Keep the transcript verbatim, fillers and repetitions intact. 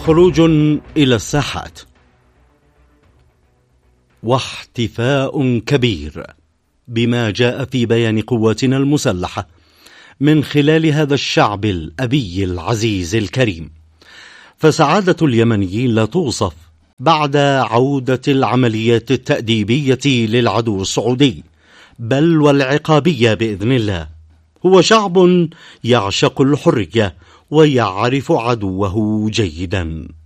خروج إلى الساحات واحتفاء كبير بما جاء في بيان قواتنا المسلحة من خلال هذا الشعب الأبي العزيز الكريم. فسعادة اليمنيين لا توصف بعد عودة العمليات التأديبية للعدو السعودي بل والعقابية بإذن الله. هو شعب يعشق الحرية ويعرف عدوه جيدا.